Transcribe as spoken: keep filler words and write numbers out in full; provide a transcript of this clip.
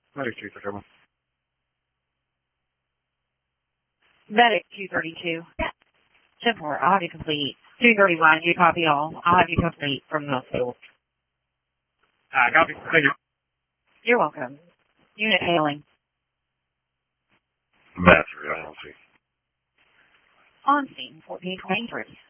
Medic two thirty-one. Medic two thirty-two. ten four, I'll have you complete. two thirty-one, you copy all. I'll have you complete from the hospital. Uh, copy. Thank you. You're welcome. Unit hailing. Battery, I don't see. On scene, fourteen twenty-three.